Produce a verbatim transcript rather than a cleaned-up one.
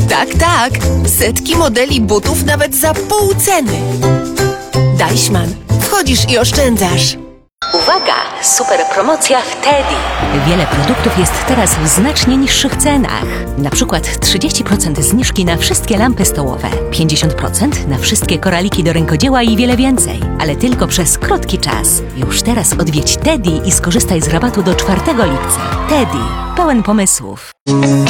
Tak, tak. Setki modeli butów nawet za pół ceny. Deichmann. Wchodzisz i oszczędzasz. Uwaga! Super promocja w Teddy. Wiele produktów jest teraz w znacznie niższych cenach. Na przykład trzydzieści procent zniżki na wszystkie lampy stołowe, pięćdziesiąt procent na wszystkie koraliki do rękodzieła i wiele więcej. Ale tylko przez krótki czas. Już teraz odwiedź Teddy i skorzystaj z rabatu do czwartego lipca. Teddy. Pełen pomysłów.